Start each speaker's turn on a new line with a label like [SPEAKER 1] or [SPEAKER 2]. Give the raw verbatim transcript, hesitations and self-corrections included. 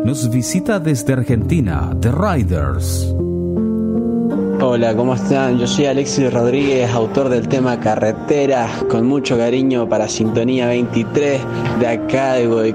[SPEAKER 1] nos visita desde Argentina, The Riders.
[SPEAKER 2] Hola, ¿cómo están? Yo soy Alexis Rodríguez, autor del tema Carretera, con mucho cariño para Sintonía veintitrés, de acá de